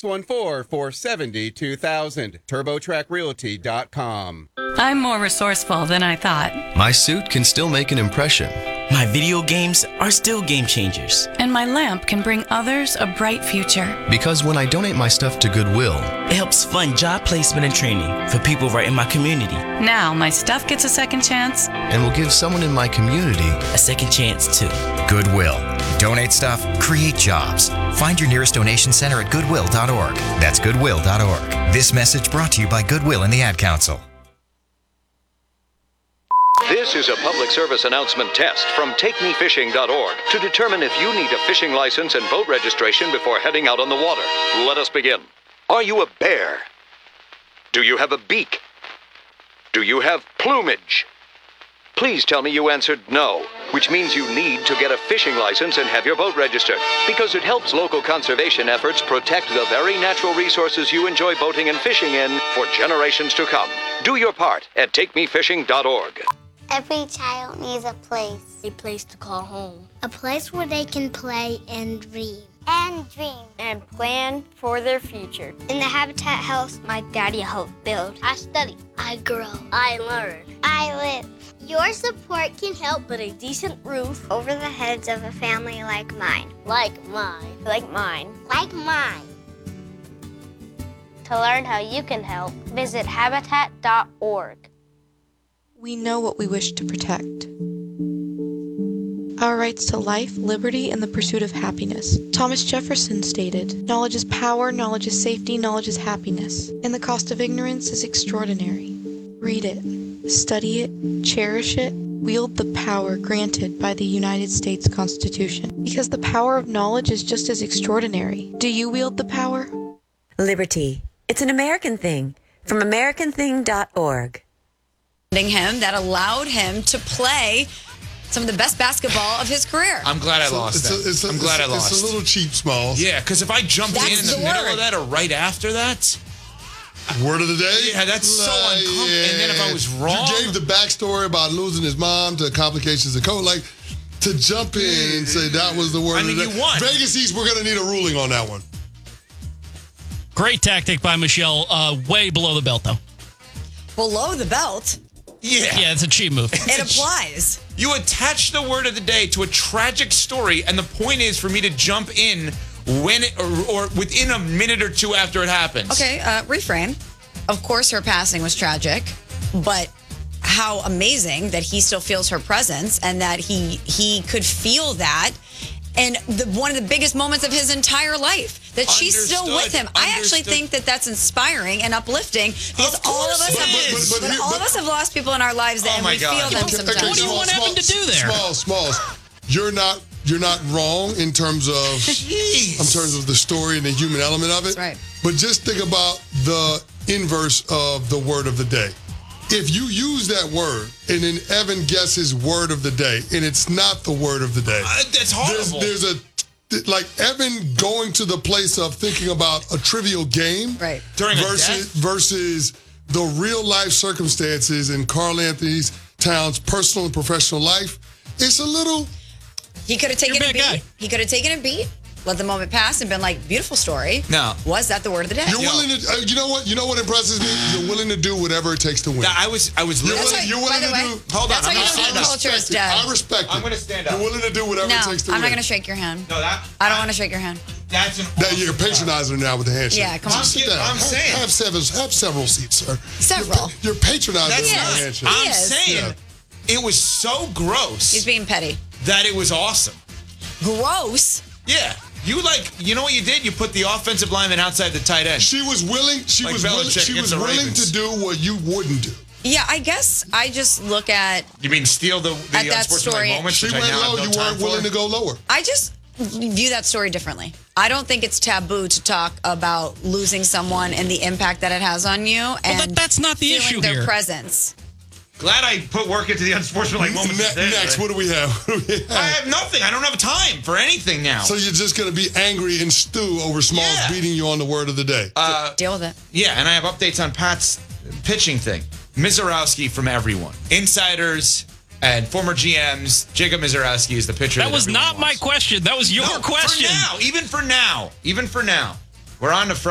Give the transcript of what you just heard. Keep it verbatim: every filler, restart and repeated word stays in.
six one four, four seven zero, two thousand. TurboTrack Realty dot com. I'm more resourceful than I thought. My suit can still make an impression. My video games are still game changers. And my lamp can bring others a bright future. Because when I donate my stuff to Goodwill, it helps fund job placement and training for people right in my community. Now my stuff gets a second chance. And will give someone in my community a second chance too. Goodwill. Donate stuff, create jobs. Find your nearest donation center at goodwill dot org. That's goodwill dot org. This message brought to you by Goodwill and the Ad Council. This is a public service announcement test from take me fishing dot org to determine if you need a fishing license and boat registration before heading out on the water. Let us begin. Are you a bear? Do you have a beak? Do you have plumage? Please tell me you answered no, which means you need to get a fishing license and have your boat registered, because it helps local conservation efforts protect the very natural resources you enjoy boating and fishing in for generations to come. Do your part at take me fishing dot org. Every child needs a place. A place to call home. A place where they can play and dream. And dream. And plan for their future. In the Habitat house, my daddy helped build. I study. I grow. I learn. I live. Your support can help put a decent roof over the heads of a family like mine. Like mine. Like mine. Like mine. To learn how you can help, visit habitat dot org. We know what we wish to protect. Our rights to life, liberty, and the pursuit of happiness. Thomas Jefferson stated, "Knowledge is power, knowledge is safety, knowledge is happiness, and the cost of ignorance is extraordinary." Read it, study it, cherish it, wield the power granted by the United States Constitution, because the power of knowledge is just as extraordinary. Do you wield the power? Liberty. It's an American thing. From american thing dot org. Him that allowed him to play some of the best basketball of his career. I'm glad I So lost it's that. a- it's a- I'm glad it's a- I lost. It's a little cheap, Smalls. Yeah, because if I jumped That's in in the, the middle word. of that or right after that, Word of the day? yeah, that's so Like, uncomfortable. And then if I was wrong, You gave the backstory about losing his mom to complications of COVID. Like, to jump in and say that was the word I of mean, the day. you won. Vegas East, we're going to need a ruling on that one. Great tactic by Michelle. Uh, way below the belt, though. Below the belt, yeah, Yeah, it's a cheap move. it applies. you attach the word of the day to a tragic story, and the point is for me to jump in when it, or, or within a minute or two after it happens. Okay, uh, reframe. Of course, her passing was tragic, but how amazing that he still feels her presence and that he he could feel that. And the, one of the biggest moments of his entire life, that she's still with him. I actually Understood. think that that's inspiring and uplifting because Of all of course us it have, is. but, But- but- all but- of us have lost people in our lives, Oh and my we God. feel them Okay, sometimes. What do you want Evan to do there? Smalls, Smalls. You're not you're not wrong in terms of Jeez. in terms of the story and the human element of it. That's right. But just think about the inverse of the word of the day. If you use that word and then Evan guesses word of the day and it's not the word of the day, Uh, that's horrible. there's, there's a like Evan going to the place of thinking about a trivial game, Right. During a versus death? versus the real life circumstances in Carl Anthony Towns' personal and professional life. It's a little. He could have taken You're a a bad beat. guy. He could have taken a beat, let the moment pass, and been like, beautiful story. No. Was that the word of the day? You're Yo. willing to. Uh, you know what? You know what impresses me? You're willing to do whatever it takes to win. I was, I was You're literally. That's willing, why- you're by willing the to way, do. Hold That's on, why I'm you gonna don't stand think up. culture is respect it. dead. I respect it. I'm gonna stand up. You're willing to do whatever No, it takes to I'm win. not going to shake your hand. No, that. I don't want to shake your hand. That's an. That you're patronizing her now with the handshake. Yeah, come on. I'm Sit get- down. I'm have, saying. have several, have several seats, sir. Several. You're, you're patronizing That's her He with is. the handshake. He I'm is. saying it was so gross He's being petty. that it was awesome. Gross. Yeah. You like, you know what you did? You put the offensive lineman outside the tight end. She was willing. She Like was willing. Belichick She against was the willing Ravens. to do what you wouldn't do. Yeah, I guess I just look at, You mean steal the, the At that unsportsmanlike story- moments, She which went I now low. have no You time weren't willing for? to go lower. I just view that story differently. I don't think it's taboo to talk about losing someone and the impact that it has on you and that- that's not the feeling issue their here. presence. Glad I put work into the unsportsmanlike moments. Ne- today, next, right? what do we have? What do we have? I have nothing. I don't have time for anything now. So you're just going to be angry and stew over Smalls Yeah. beating you on the word of the day. Uh, Deal with it. yeah, and I have updates on Pat's pitching thing. Mizorowski from everyone. Insiders and former G Ms. Jacob Mizorowski is the pitcher. That was everyone not my wants. question. That was your No, question. For now, even for now, even for now. We're on to Friday.